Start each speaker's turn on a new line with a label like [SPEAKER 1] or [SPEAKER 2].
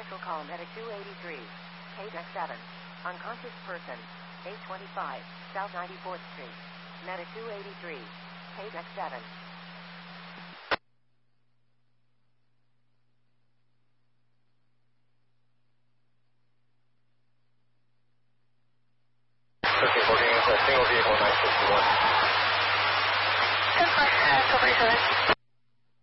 [SPEAKER 1] Special call Medic 283. KDEC 7. Unconscious person. 825 South 94th Street. Medic 283. KDEC 7.
[SPEAKER 2] Okay, boarding is a single vehicle 961.
[SPEAKER 1] 10-5, Cobra 7.